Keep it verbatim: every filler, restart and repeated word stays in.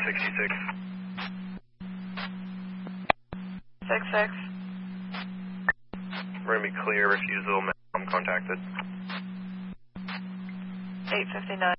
sixty-six. six six. We're going to be clear, refusal, I'm contacted. eight fifty-nine.